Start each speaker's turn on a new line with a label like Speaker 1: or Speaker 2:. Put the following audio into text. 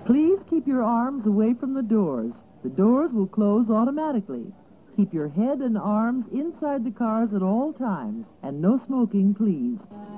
Speaker 1: Please keep your arms away from the doors. The doors will close automatically. Keep your head and arms inside the cars at all times, and no smoking, please.